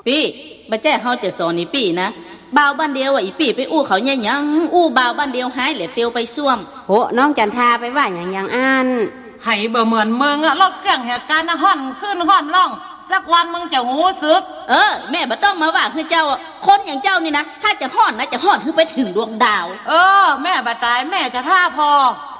ปี้บ่แจ้เฮาจะสอนอีปี้นะบ่าวบ้านเดียวว่าอีปี้ไปอู้เขาแย่หยังอู้บ่าวบ้านเดียวหายเหลือเตียวไปซ่วมโหน้องจันทาไปว่าอย่างอันให้บ่เหมือนมึงอะลบเกี่ยงเหตุการณ์ห่อนขึ้นห่อนล่องสักวันมึงจะหูซึกแม่บ่ต้องมาว่าคือเจ้าคนอย่างเจ้านี่นะถ้าจะห่อนนะจะห่อนคือไปถึงดวงดาวแม่บ่ตายแม่จะท่าพอ